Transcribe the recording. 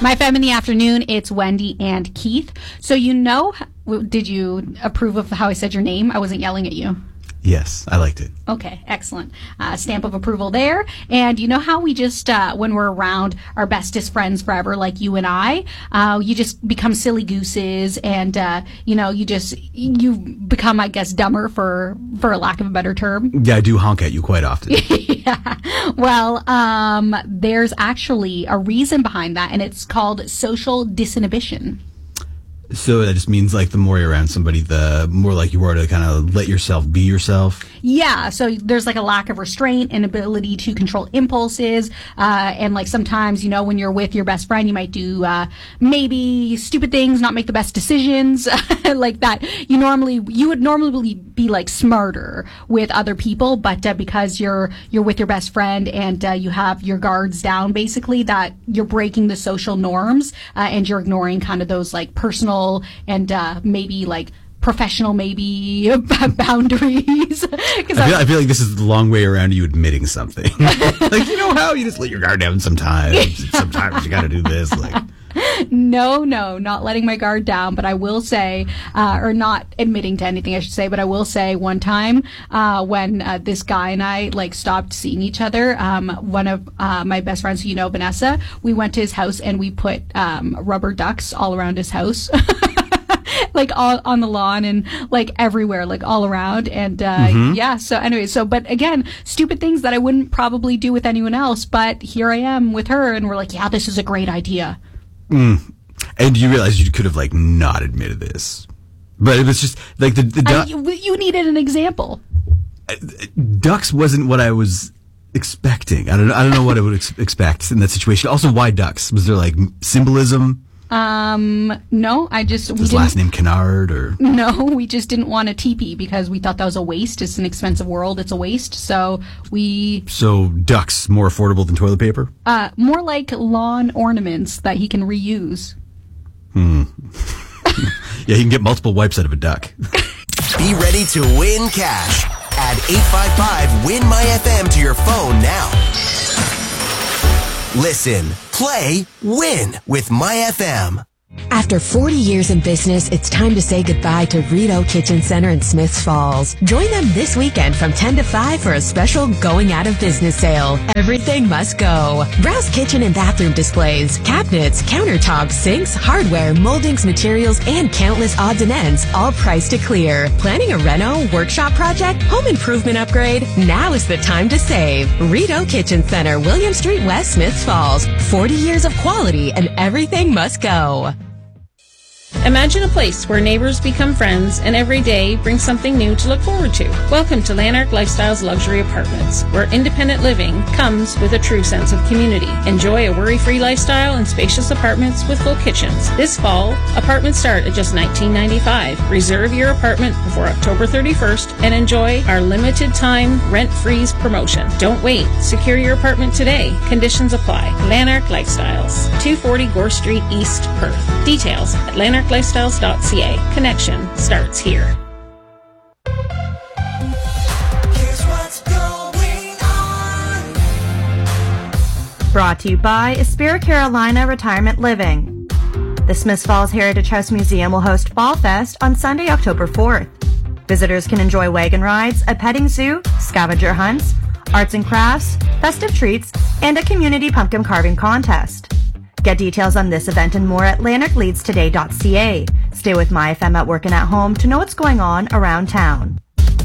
My Femme in the Afternoon, it's Wendy and Keith. So did you approve of how I said your name? I wasn't yelling at you. Yes, I liked it. Okay, excellent. Stamp of approval there. And you know how we just, when we're around our bestest friends forever, like you and I, you just become silly gooses and, you become, I guess, dumber for a lack of a better term. Yeah, I do honk at you quite often. Yeah. Well, there's actually a reason behind that, and it's called social disinhibition. So that just means like the more you're around somebody, the more like you are to kind of let yourself be yourself. Yeah, so there's like a lack of restraint and ability to control impulses. And like sometimes, when you're with your best friend, you might do maybe stupid things, not make the best decisions like that. You would normally be like smarter with other people, but because you're with your best friend and you have your guards down, basically, that you're breaking the social norms and you're ignoring kind of those like personal and maybe like professional boundaries. I feel like this is the long way around you admitting something. Like, how you just let your guard down sometimes. Sometimes you got to do this. Like, No, not letting my guard down, but I will say, or not admitting to anything, I should say, but I will say one time when this guy and I like stopped seeing each other, one of my best friends, Vanessa, we went to his house and we put rubber ducks all around his house. Like all on the lawn and like everywhere, like all around. And yeah, so anyway, but again, stupid things that I wouldn't probably do with anyone else, but here I am with her and we're like, yeah, this is a great idea. And you realize you could have like not admitted this, but it was just like you needed an example. Ducks wasn't what I was expecting. I don't know what I would expect in that situation. Also, why ducks? Was there like symbolism? No, His last name Kennard or? No, we just didn't want a teepee because we thought that was a waste. It's an expensive world. It's a waste. So ducks more affordable than toilet paper? More like lawn ornaments that he can reuse. Yeah, he can get multiple wipes out of a duck. Be ready to win cash. Add 855-WIN-MY-FM to your phone now. Listen, play, win with MyFM. After 40 years in business, it's time to say goodbye to Rito Kitchen Center in Smiths Falls. Join them this weekend from 10 to 5 for a special going out of business sale. Everything must go. Browse kitchen and bathroom displays, cabinets, countertops, sinks, hardware, moldings, materials, and countless odds and ends, all priced to clear. Planning a reno, workshop project, home improvement upgrade? Now is the time to save. Rito Kitchen Center, William Street West, Smiths Falls. 40 years of quality and everything must go. Imagine a place where neighbors become friends and every day brings something new to look forward to. Welcome to Lanark Lifestyles Luxury Apartments, where independent living comes with a true sense of community. Enjoy a worry-free lifestyle in spacious apartments with full kitchens. This fall, apartments start at just $19.95. Reserve your apartment before October 31st and enjoy our limited time rent freeze promotion. Don't wait. Secure your apartment today. Conditions apply. Lanark Lifestyles, 240 Gore Street East, Perth. Details at lanarklifestyles.ca. Connection starts here. Brought to you by Aspira Carolina Retirement Living. The Smiths Falls Heritage House Museum will host Fall Fest on Sunday, October 4th. Visitors can enjoy wagon rides, a petting zoo, scavenger hunts, arts and crafts, festive treats, and a community pumpkin carving contest. Get details on this event and more at lanarkleadstoday.ca. Stay with MyFM at work and at home to know what's going on around town.